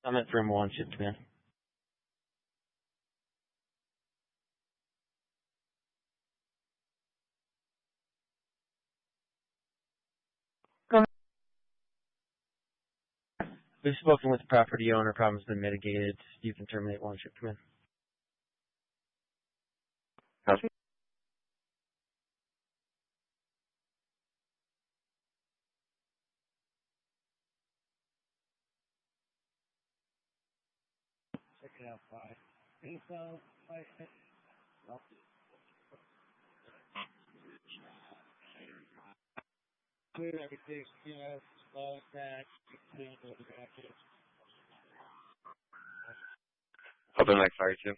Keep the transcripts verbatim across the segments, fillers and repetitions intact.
I'm at Trim one, ship command. We've spoken with the property owner. Problem's been mitigated. You can terminate one, ship command. Copy. Check it out, five. Info, five, six. Clear everything, yes, all that, Open mic fire two.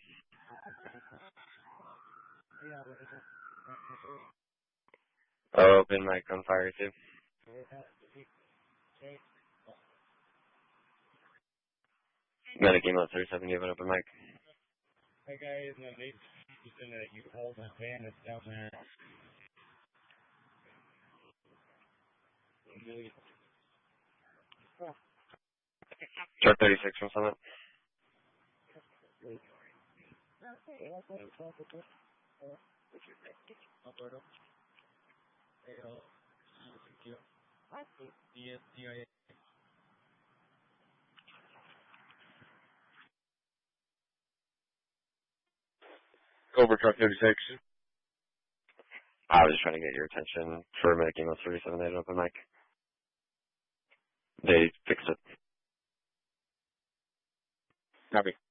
Open mic on fire two. Medic email thirty-seven, you have an open mic. Hey guys, no, they just in that you hold the van that's down there. Truck thirty-six from Summit. Over truck thirty-six. I was just trying to get your attention for medic email thirty-seven, they had an open mic. They fixed it. Copy.